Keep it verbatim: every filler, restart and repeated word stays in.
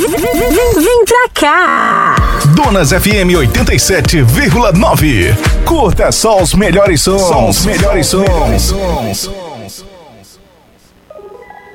Vem, vem pra cá. Donas F M oitenta e sete vírgula nove. Curta só os melhores sons. Só os melhores sons.